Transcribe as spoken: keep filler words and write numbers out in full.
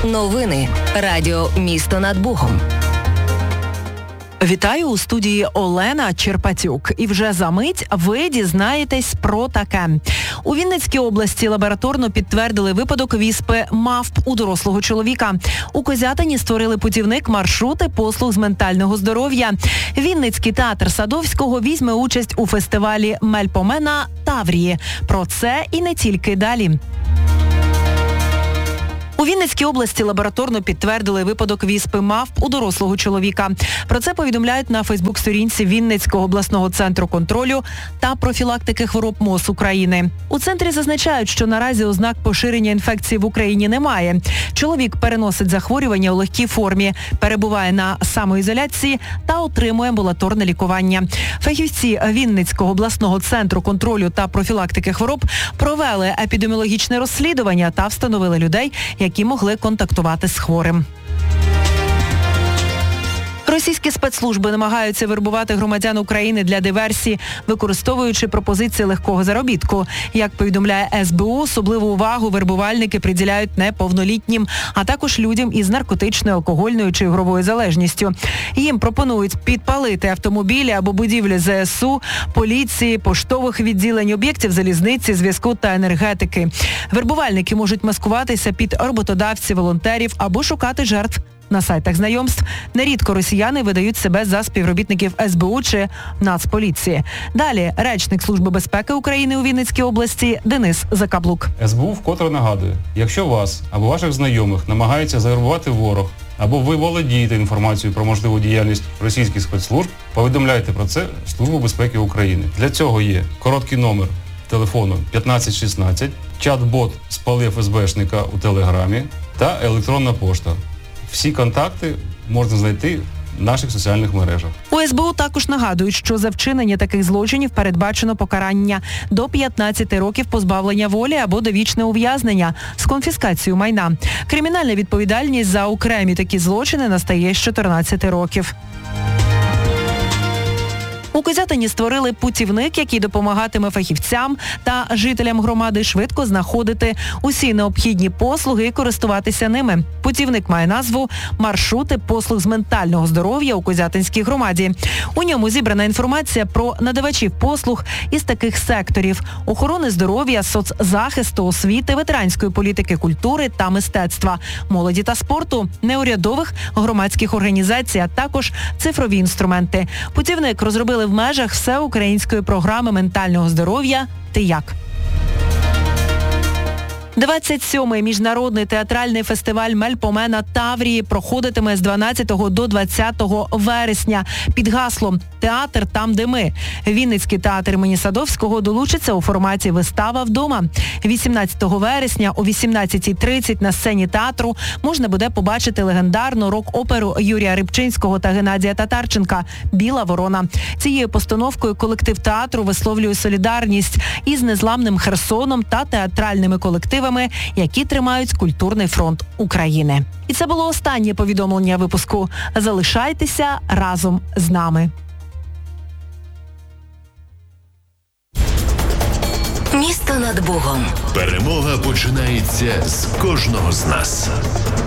Новини. Радіо «Місто над Богом». Вітаю, у студії Олена Черпатюк. І вже за мить ви дізнаєтесь про таке. У Вінницькій області лабораторно підтвердили випадок віспи мавп у дорослого чоловіка. У Козятині створили путівник маршрути послуг з ментального здоров'я. Вінницький театр Садовського візьме участь у фестивалі Мельпомена Таврії. Про це і не тільки далі. У Вінницькій області лабораторно підтвердили випадок віспи мавп у дорослого чоловіка. Про це повідомляють на фейсбук-сторінці Вінницького обласного центру контролю та профілактики хвороб МОЗ України. У центрі зазначають, що наразі ознак поширення інфекції в Україні немає. Чоловік переносить захворювання у легкій формі, перебуває на самоізоляції та отримує амбулаторне лікування. Фахівці Вінницького обласного центру контролю та профілактики хвороб провели епідеміологічне розслідування та встановили людей, які могли контактувати з хворим. Російські спецслужби намагаються вербувати громадян України для диверсій, використовуючи пропозиції легкого заробітку. Як повідомляє ес бе у, особливу увагу вербувальники приділяють неповнолітнім, а також людям із наркотичною, алкогольною чи ігровою залежністю. Їм пропонують підпалити автомобілі або будівлі зе ес у, поліції, поштових відділень, об'єктів залізниці, зв'язку та енергетики. Вербувальники можуть маскуватися під роботодавців, волонтерів або шукати жертв на сайтах знайомств. Нерідко росіяни видають себе за співробітників ес бе у чи Нацполіції. Далі речник Служби безпеки України у Вінницькій області Денис Закаблук. ес бе у вкотре нагадує, якщо вас або ваших знайомих намагається завербувати ворог, або ви володієте інформацією про можливу діяльність російських спецслужб, повідомляйте про це Службу безпеки України. Для цього є короткий номер телефону п'ятнадцять шістнадцять, чат-бот «Спали еф ес бешника» у Телеграмі та електронна пошта. Всі контакти можна знайти в наших соціальних мережах. У ес бе у також нагадують, що за вчинення таких злочинів передбачено покарання до п'ятнадцяти років позбавлення волі або довічне ув'язнення з конфіскацією майна. Кримінальна відповідальність за окремі такі злочини настає з чотирнадцяти років. У Козятині створили путівник, який допомагатиме фахівцям та жителям громади швидко знаходити усі необхідні послуги і користуватися ними. Путівник має назву «Маршрути послуг з ментального здоров'я у Козятинській громаді». У ньому зібрана інформація про надавачів послуг із таких секторів – охорони здоров'я, соцзахисту, освіти, ветеранської політики, культури та мистецтва, молоді та спорту, неурядових громадських організацій, а також цифрові інструменти. Путівник розробили в межах всеукраїнської програми ментального здоров'я «Ти як?». двадцять сьомий міжнародний театральний фестиваль Мельпомена Таврії проходитиме з дванадцятого до двадцятого вересня під гаслом «Театр там, де ми». Вінницький театр імені Садовського долучиться у форматі «Вистава вдома». вісімнадцятого вересня о вісімнадцятій тридцять на сцені театру можна буде побачити легендарну рок-оперу Юрія Рибчинського та Геннадія Татарченка «Біла ворона». Цією постановкою колектив театру висловлює солідарність із незламним Херсоном та театральними колективами, які тримають культурний фронт України. І це було останнє повідомлення випуску. Залишайтеся разом з нами. Місто над Богом. Перемога починається з кожного з нас.